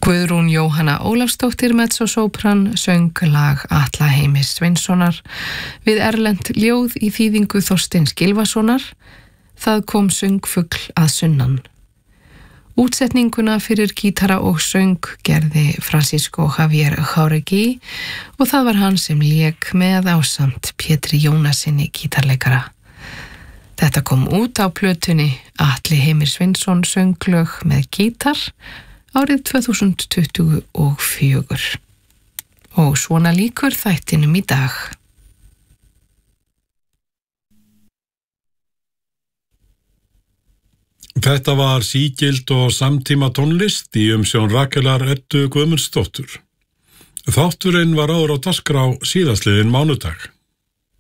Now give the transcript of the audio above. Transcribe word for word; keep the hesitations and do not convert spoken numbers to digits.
Guðrún Jóhanna Ólafsdóttir mezzosópran söng lag Atla Heimis Sveinssonar við erlent ljóð í þýðingu Þorsteins Gylfasonar. Það kom söngfugl að sunnan. Útsetninguna fyrir gítara og söng gerði Francisco Javier Jáuregui og það var hann sem lék með ásamt Pétri Jónasinni gítarleikara. Þetta kom út á plötunni Atli Heimir Sveinsson sönglög með gítar árið tvö þúsund tuttugu og fjögur. Og svona líkur þættinum í dag. Þetta var sígild og samtíma tónlist í umsjón Rakelar Eddu Guðmundsdóttur. Þátturinn var áður á dagskrá síðastliðinn mánudag.